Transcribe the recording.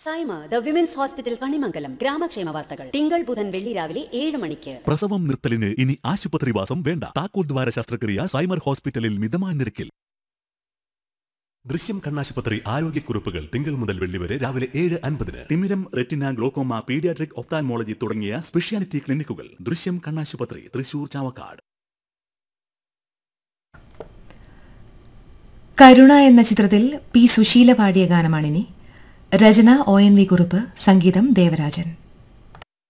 Saima the women's hospital Kanimangalam ഗ്രാമക്ഷേമ വാർത്തകൾ തിങ്കൾ ബുധൻ വെള്ളി രാവിലെ 7 മണിക്ക്. പ്രസവം നിർത്തലിന് ഇനി ആശുപത്രിവാസം വേണ്ട. താക്കോൽ ദ്വാര ശസ്ത്രക്രിയ സൈമർ ഹോസ്പിറ്റലിൽ മിതമായ നിരക്കിൽ. ദൃശ്യം കണ്ണാശുപത്രി ആരോഗ്യക്കുറിപ്പുകൾ തിങ്കൾ മുതൽ വെള്ളി വരെ രാവിലെ 7:50. തിമിരം, റെറ്റിന, ഗ്ലോക്കോമ, പീഡിയാട്രിക്, ഒപ്താൽമോളജി തുടങ്ങിയ സ്പെഷ്യാലിറ്റി ക്ലിനിക്കുകൾ. ദൃശ്യം കണ്ണാശുപത്രി, തൃശൂർ, ചാവക്കാട്. കരുണ എന്ന ചിത്രത്തിൽ പി സുശീല പാടിയ ഗാനമാണിനി. രചന ONV കുറുപ്പ്, സംഗീതം ദേവരാജൻ.